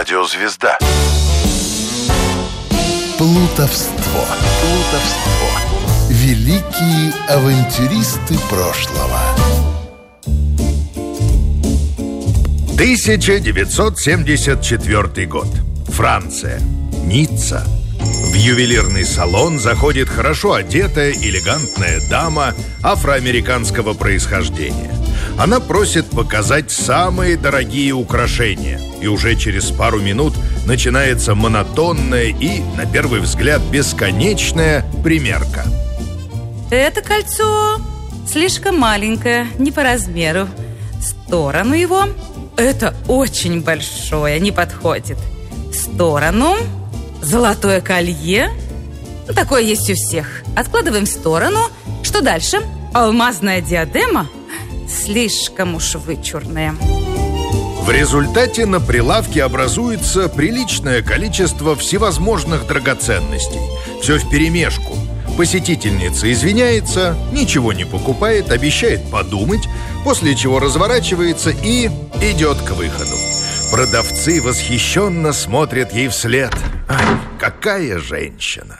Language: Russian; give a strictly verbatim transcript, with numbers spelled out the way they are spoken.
Радиозвезда. Плутовство. Плутовство. Великие авантюристы прошлого. тысяча девятьсот семьдесят четвёртый год. Франция. Ницца. В ювелирный салон заходит хорошо одетая, элегантная дама афроамериканского происхождения. Она просит показать самые дорогие украшения. И уже через пару минут начинается монотонная и, на первый взгляд, бесконечная примерка. Это кольцо слишком маленькое, не по размеру. В сторону его. Это очень большое, не подходит. В сторону. Золотое колье. Такое есть у всех. Откладываем в сторону. Что дальше? Алмазная диадема. Слишком уж вычурная. В результате на прилавке образуется приличное количество всевозможных драгоценностей. Все вперемешку. Посетительница извиняется, ничего не покупает, обещает подумать, после чего разворачивается и идет к выходу. Продавцы восхищенно смотрят ей вслед. Ай, какая женщина!